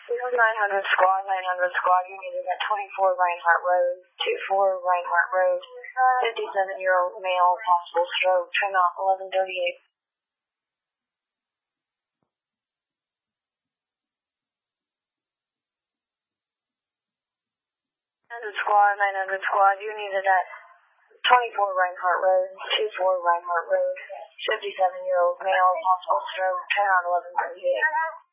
This is 900 squad, you needed at 24 Reinhardt Road, 24 Reinhardt Road, 57-year-old male, possible stroke, turn off 1138. Nine hundred squad, you needed at 24 Reinhardt Road, 24 Reinhardt Road, 57-year-old male, possible stroke, turn on 1138.